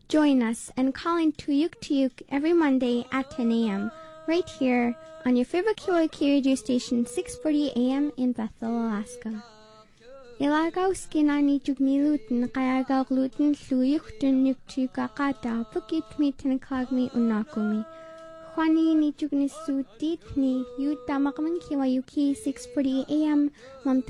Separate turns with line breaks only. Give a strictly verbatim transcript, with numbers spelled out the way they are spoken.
Join us and call in Tuyuk Tuyuk every Monday at ten a.m. right here on your favorite K Y K radio station, six forty A M in Bethel, Alaska. Ilagaw skinani jugnilutin kayagaw glutin luyuk tunyuk tuyukakata pukit mi tinakagmi unakumi. Juani ni jugnisudit ni yutamakman K Y U K six forty A M